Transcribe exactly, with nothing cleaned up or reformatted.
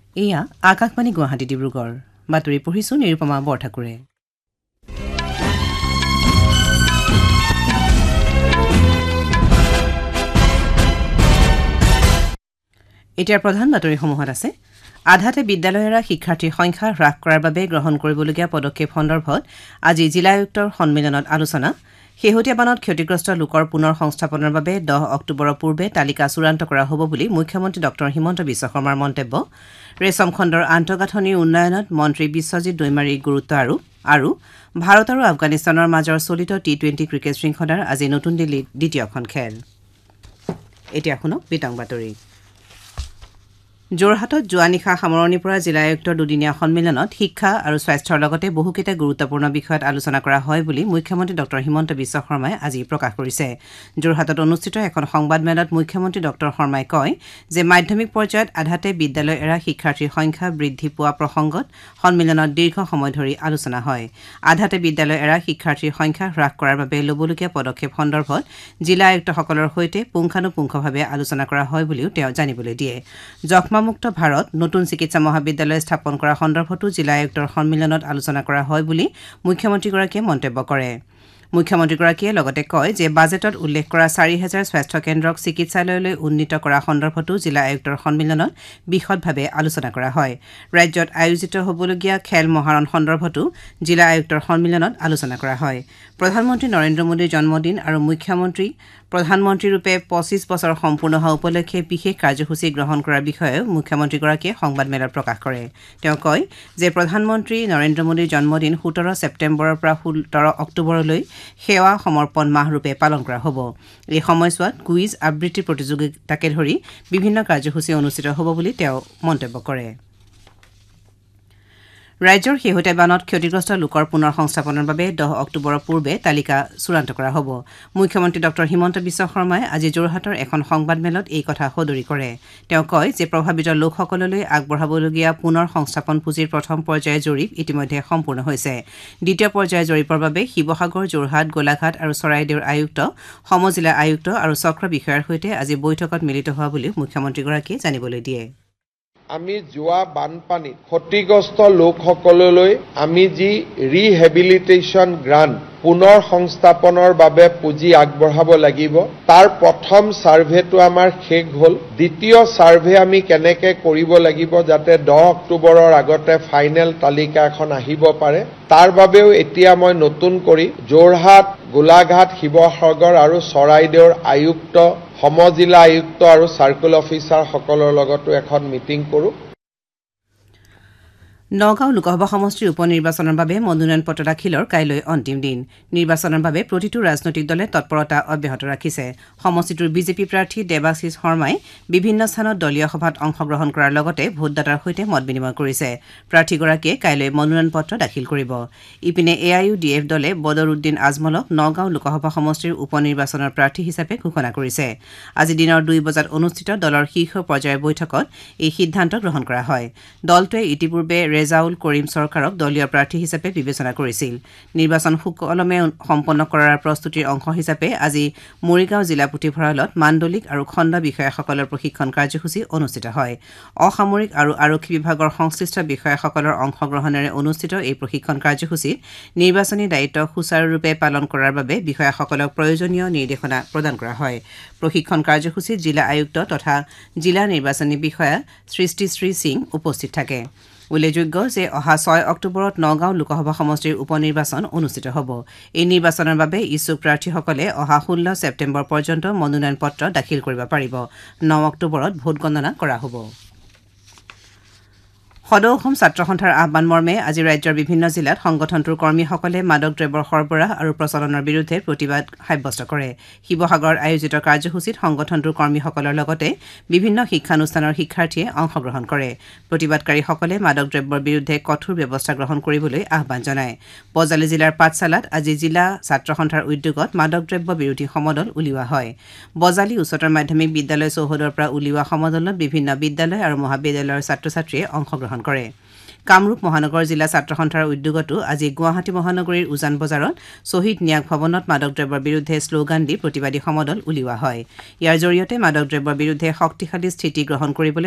এয়া আকাশবাণী গুৱাহাটী ডিব্ৰুগড় বাতৰি পঢ়িছো নিৰুপমা বৰঠাকুৰে। এতিয়া প্ৰধান বাতৰিসমূহত আছে আধাতে বিদ্যালয়ৰ শিক্ষাৰ্থীৰ সংখ্যা হ্ৰাস কৰাৰ বাবে গ্ৰহণ কৰিবলগীয়া পদক্ষেপ সন্দৰ্ভত আজি জিলা আয়ুক্তৰ সন্মিলনত আলোচনা। শেহতীয়া বানত ক্ষতিগ্ৰস্ত লোকৰ পুনৰ সংস্থাপনৰ বাবে দহ অক্টোবৰৰ পূৰ্বে তালিকা চূড়ান্ত কৰা হ'ব বুলি মুখ্যমন্ত্ৰী ডক্টৰ হিমন্ত বিশ্ব শৰ্মাৰ মন্তব্য। ৰেচম খণ্ডৰ আন্তঃগাঁথনিৰ উন্নয়নত মন্ত্ৰী বিশ্বজিৎ দৈমাৰীৰ গুৰুত্ব আৰোপ আৰু ভাৰত আৰু আফগানিস্তানৰ মাজৰ চলিত টি টুৱেণ্টি ক্ৰিকেট শৃংখলাৰ আজি নতুন দিল্লীত দ্বিতীয়খন খেল। এতিয়া শুনক বিতং বাতৰি। যোৰহাটত যোৱা নিশা সামৰণিৰ পৰা জিলা আয়ুক্তৰ দুদিনীয়া সন্মিলনত শিক্ষা আৰু স্বাস্থ্যৰ লগতে বহুকেইটা গুৰুত্বপূৰ্ণ বিষয়ত আলোচনা কৰা হয় বুলি মুখ্যমন্ত্ৰী ডক্টৰ হিমন্ত বিশ্ব শৰ্মাই আজি প্ৰকাশ কৰিছে। যোৰহাটত অনুষ্ঠিত এখন সংবাদমেলত মুখ্যমন্ত্ৰী ডক্টৰ শৰ্মাই কয় যে মাধ্যমিক পৰ্যায়ত আধাতে বিদ্যালয় এৰা শিক্ষাৰ্থীৰ সংখ্যা বৃদ্ধি পোৱা প্ৰসংগত সন্মিলনত দীৰ্ঘ সময় ধৰি আলোচনা হয়। আধাতে বিদ্যালয় এৰা শিক্ষাৰ্থীৰ সংখ্যা হ্ৰাস কৰাৰ বাবে ল'বলগীয়া পদক্ষেপ সন্দৰ্ভত জিলা আয়ুক্তসকলৰ সৈতে পুংখানুপুংখভাৱে আলোচনা কৰা হয় বুলিও তেওঁ জানিবলৈ দিয়ে। যক্ষ্মামুক্ত ভাৰত নতুন চিকিৎসা মহাবিদ্যালয় স্থাপন কৰা সন্দৰ্ভতো জিলা আয়ুক্তৰ সন্মিলনত আলোচনা কৰা হয় বুলি মুখ্যমন্ত্ৰীগৰাকীয়ে মন্তব্য কৰে। মুখ্যমন্ত্ৰীগৰাকীয়ে লগতে কয় যে বাজেটত উল্লেখ কৰা চাৰি হাজাৰ স্বাস্থ্য কেন্দ্ৰক চিকিৎসালয়লৈ উন্নীত কৰা সন্দৰ্ভতো জিলা আয়ুক্তৰ সন্মিলনত বিশদভাৱে আলোচনা কৰা হয়। ৰাজ্যত আয়োজিত হ'বলগীয়া খেল মহাৰণ সন্দৰ্ভতো জিলা আয়ুক্তৰ সন্মিলনত আলোচনা কৰা হয়। প্ৰধানমন্ত্ৰী নৰেন্দ্ৰ মোদীৰ জন্মদিন আৰু মুখ্যমন্ত্ৰী প্ৰধানমন্ত্ৰীৰূপে পঁচিছ বছৰ সম্পূৰ্ণ হোৱা উপলক্ষে বিশেষ কাৰ্যসূচী গ্ৰহণ কৰাৰ বিষয়েও মুখ্যমন্ত্ৰীগৰাকীয়ে সংবাদমেলত প্ৰকাশ কৰে। তেওঁ কয় যে প্ৰধানমন্ত্ৰী নৰেন্দ্ৰ মোদীৰ জন্মদিন সোতৰ ছেপ্টেম্বৰৰ পৰা সোতৰ অক্টোবৰলৈ সেৱা সমৰ্পণ মাহৰূপে পালন কৰা হ'ব। এই সময়ছোৱাত কুইজ আবৃত্তি প্ৰতিযোগিতাকে ধৰি বিভিন্ন কাৰ্যসূচী অনুষ্ঠিত হ'ব বুলি তেওঁ মন্তব্য কৰে। ৰাজ্যৰ শেহতীয়া বানত ক্ষতিগ্ৰস্ত লোকৰ পুনৰ সংস্থাপনৰ বাবে দহ অক্টোবৰৰ পূৰ্বে তালিকা চূড়ান্ত কৰা হ'ব। মুখ্যমন্ত্ৰী ডক্টৰ হিমন্ত বিশ্ব শৰ্মাই আজি যোৰহাটৰ এখন সংবাদমেলত এই কথা সদৰি কৰে। তেওঁ কয় যে প্ৰভাৱিত লোকসকললৈ আগবঢ়াবলগীয়া পুনৰ সংস্থাপন পুঁজিৰ প্ৰথম পৰ্যায়ৰ জৰীপ ইতিমধ্যে সম্পূৰ্ণ হৈছে। দ্বিতীয় পৰ্যায়ৰ জৰীপৰ বাবে শিৱসাগৰ, যোৰহাট, গোলাঘাট আৰু চৰাইদেউৰ আয়ুক্ত, সমজিলা আয়ুক্ত আৰু চক্ৰ বিষয়াৰ সৈতে আজি বৈঠকত মিলিত হোৱা বুলিও মুখ্যমন্ত্ৰীগৰাকীয়ে জানিবলৈ দিয়ে। আমি যোৱা বানপানীত ক্ষতিগ্ৰস্ত লোকসকললৈ আমি যি ৰিহেবিলিটেশ্যন গ্ৰাণ্ট পুনৰ সংস্থাপনৰ বাবে পুঁজি আগবঢ়াব লাগিব, তাৰ প্ৰথম ছাৰ্ভেটো আমাৰ শেষ হ'ল। দ্বিতীয় ছাৰ্ভে আমি কেনেকৈ কৰিব লাগিব যাতে দহ অক্টোবৰৰ আগতে ফাইনেল তালিকা এখন আহিব পাৰে, তাৰ বাবেও এতিয়া মই নতুন কৰি যোৰহাট, গোলাঘাট, শিৱসাগৰ আৰু চৰাইদেউৰ আয়ুক্ত, সমজিলা আয়ুক্ত আৰু চাৰ্কুল অফিচাৰসকলৰ লগতো এখন মিটিং কৰোঁ। নগাঁও লোকসভা সমষ্টিৰ উপ নিৰ্বাচনৰ বাবে মনোনয়ন পত্ৰ দাখিলৰ কাইলৈ অন্তিম দিন। নিৰ্বাচনৰ বাবে প্ৰতিটো ৰাজনৈতিক দলে তৎপৰতা অব্যাহত ৰাখিছে। সমষ্টিটোৰ বিজেপি প্ৰাৰ্থী দেৱাশিষ শৰ্মাই বিভিন্ন স্থানত দলীয় সভাত অংশগ্ৰহণ কৰাৰ লগতে ভোটদাতাৰ সৈতে মত বিনিময় কৰিছে। প্ৰাৰ্থীগৰাকীয়ে কাইলৈ মনোনয়ন পত্ৰ দাখিল কৰিব। ইপিনে A I U D F দলে বদৰ উদ্দিন আজমলক নগাঁও লোকসভা সমষ্টিৰ উপ নিৰ্বাচনৰ প্ৰাৰ্থী হিচাপে ঘোষণা কৰিছে। আজি দিনৰ দুই বজাত অনুষ্ঠিত দলৰ শীৰ্ষ পৰ্যায়ৰ বৈঠকত এই সিদ্ধান্ত গ্ৰহণ কৰা হয়। দলটোৱে ইতিপূৰ্বে ৰেজাউল কৰিম চৰকাৰক দলীয় প্ৰাৰ্থী হিচাপে বিবেচনা কৰিছিল। নিৰ্বাচন সুকলমে সম্পন্ন কৰাৰ প্ৰস্তুতিৰ অংশ হিচাপে আজি মৰিগাঁও জিলা পুথিভঁৰালত মাণ্ডলিক আৰু খণ্ড বিষয়াসকলৰ প্ৰশিক্ষণ কাৰ্যসূচী অনুষ্ঠিত হয়। অসামৰিক আৰু আৰক্ষী বিভাগৰ সংশ্লিষ্ট বিষয়াসকলৰ অংশগ্ৰহণেৰে অনুষ্ঠিত এই প্ৰশিক্ষণ কাৰ্যসূচীত নিৰ্বাচনী দায়িত্ব সুচাৰুৰূপে পালন কৰাৰ বাবে বিষয়াসকলক প্ৰয়োজনীয় নিৰ্দেশনা প্ৰদান কৰা হয়। প্ৰশিক্ষণ কাৰ্যসূচীত জিলা আয়ুক্ত তথা জিলা নিৰ্বাচনী বিষয়া সৃষ্টিশ্ৰী সিং উপস্থিত থাকে। উল্লেখযোগ্য যে অহা ছয় অক্টোবৰত নগাঁও লোকসভা সমষ্টিৰ উপ নিৰ্বাচন অনুষ্ঠিত হ'ব। এই নিৰ্বাচনৰ বাবে ইচ্ছুক প্ৰাৰ্থীসকলে অহা ষোল্ল ছেপ্টেম্বৰ পৰ্যন্ত মনোনয়ন পত্ৰ দাখিল কৰিব পাৰিব। ন অক্টোবৰত ভোট গণনা কৰা হ'ব। সদৌ অসম ছাত্ৰ সন্থাৰ আহ্বান মৰ্মে আজি ৰাজ্যৰ বিভিন্ন জিলাত সংগঠনটোৰ কৰ্মীসকলে মাদক দ্ৰব্যৰ সৰবৰাহ আৰু প্ৰচলনৰ বিৰুদ্ধে প্ৰতিবাদ সাব্যস্ত কৰে। শিৱসাগৰত আয়োজিত কাৰ্যসূচীত সংগঠনটোৰ কৰ্মীসকলৰ লগতে বিভিন্ন শিক্ষানুষ্ঠানৰ শিক্ষাৰ্থীয়ে অংশগ্ৰহণ কৰে। প্ৰতিবাদকাৰীসকলে মাদক দ্ৰব্যৰ বিৰুদ্ধে কঠোৰ ব্যৱস্থা গ্ৰহণ কৰিবলৈ আহ্বান জনায়। বজালী জিলাৰ পাঠশালাত আজি জিলা ছাত্ৰ সন্থাৰ উদ্যোগত মাদক দ্ৰব্য বিৰোধী সমদল উলিওৱা হয়। বজালী উচ্চতৰ মাধ্যমিক বিদ্যালয় চৌহদৰ পৰা উলিওৱা সমদলত বিভিন্ন বিদ্যালয় আৰু মহাবিদ্যালয়ৰ ছাত্ৰ ছাত্ৰীয়ে অংশগ্ৰহণ কৰে। কামৰূপ মহানগৰ জিলা ছাত্ৰ সন্থাৰ উদ্যোগতো আজি গুৱাহাটী মহানগৰীৰ উজান বজাৰত শ্বহীদ ন্যাস ভৱনত মাদক দ্ৰব্যৰ বিৰুদ্ধে শ্লোগান দি প্ৰতিবাদী সমদল উলিওৱা হয়। ইয়াৰ জৰিয়তে মাদক দ্ৰব্যৰ বিৰুদ্ধে শক্তিশালী স্থিতি গ্ৰহণ কৰিবলৈ